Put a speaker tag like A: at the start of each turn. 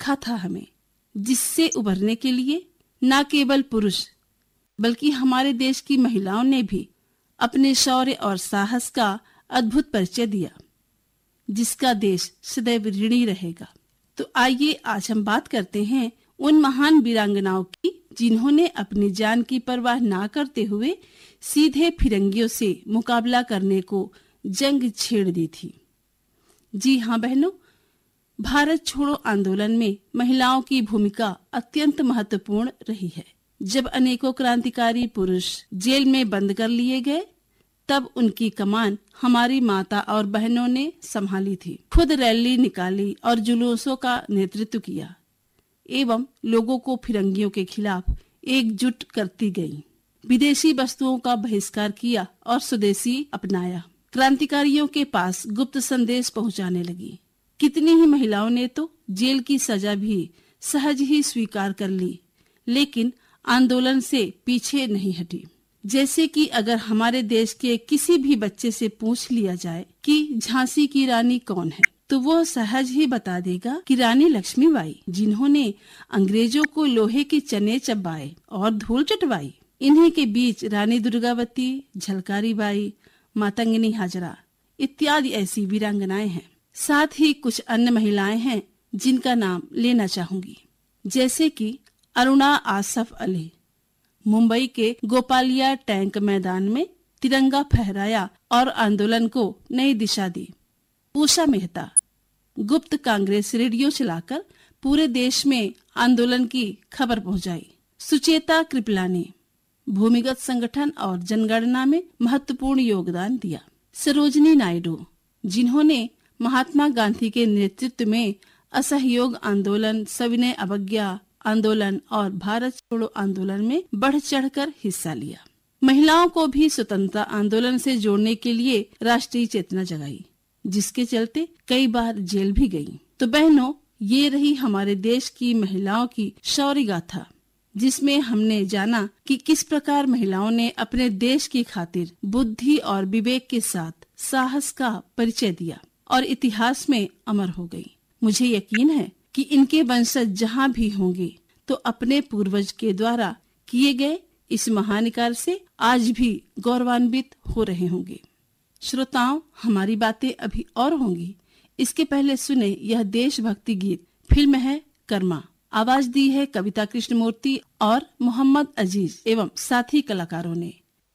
A: रखा था हमें, जिससे उभरने के लिए न केवल पुरुष बल्कि हमारे देश की महिलाओं ने भी अपने शौर्य और साहस का अद्भुत परिचय दिया, जिसका देश सदैव ऋणी रहेगा। तो आइए आज हम बात करते हैं उन महान वीरांगनाओं की जिन्होंने अपनी जान की परवाह ना करते हुए सीधे फिरंगियों से मुकाबला करने को जंग छेड़ दी थी। जी हाँ बहनों, भारत छोड़ो आंदोलन में महिलाओं की भूमिका अत्यंत महत्वपूर्ण रही है। जब अनेकों क्रांतिकारी पुरुष जेल में बंद कर लिए गए, तब उनकी कमान हमारी माता और बहनों ने संभाली थी। खुद रैली निकाली और जुलूसों का नेतृत्व किया एवं लोगों को फिरंगियों के खिलाफ एकजुट करती गईं। विदेशी वस्तुओं का बहिष्कार किया और स्वदेशी अपनाया। क्रांतिकारियों के पास गुप्त संदेश पहुंचाने लगी। कितनी ही महिलाओं ने तो जेल की सजा भी सहज ही स्वीकार कर ली, लेकिन आंदोलन से पीछे नहीं हटी। जैसे कि अगर हमारे देश के किसी भी बच्चे से पूछ लिया जाए कि झांसी की रानी कौन है, तो वो सहज ही बता देगा कि रानी लक्ष्मीबाई, जिन्होंने अंग्रेजों को लोहे के चने चबाए और धूल चटवाई। इन्हीं के बीच रानी दुर्गावती, झलकारी बाई, मातंगिनी हाजरा इत्यादि ऐसी वीरांगनाएं हैं। साथ ही कुछ अन्य महिलाएं हैं जिनका नाम लेना चाहूंगी, जैसे कि अरुणा आसफ अली, मुंबई के गोपालिया टैंक मैदान में तिरंगा फहराया और आंदोलन को नई दिशा दी। उषा मेहता, गुप्त कांग्रेस रेडियो चलाकर पूरे देश में आंदोलन की खबर पहुंचाई। सुचेता कृपलानी, भूमिगत संगठन और जनगणना में महत्वपूर्ण योगदान दिया। सरोजनी नायडू, जिन्होंने महात्मा गांधी के नेतृत्व में असहयोग आंदोलन, सविनय अवज्ञा आंदोलन और भारत छोड़ो आंदोलन में बढ़ चढ़कर हिस्सा लिया। महिलाओं को भी स्वतंत्रता आंदोलन से जोड़ने के लिए राष्ट्रीय चेतना जगाई, जिसके चलते कई बार जेल भी गईं। तो बहनों, ये रही हमारे देश की महिलाओं की शौर्य गाथा, जिसमें हमने जाना कि किस प्रकार महिलाओं ने अपने देश की खातिर बुद्धि और विवेक के साथ साहस का परिचय दिया और इतिहास में अमर हो गई। मुझे यकीन है कि इनके वंशज जहाँ भी होंगे तो अपने पूर्वज के द्वारा किए गए इस महान कार्य से आज भी गौरवान्वित हो रहे होंगे। श्रोताओं, हमारी बातें अभी और होंगी। इसके पहले सुने यह देशभक्ति गीत। फिल्म है कर्मा। आवाज दी है कविता कृष्णमूर्ति और मोहम्मद अजीज एवं साथी कलाकारों ने।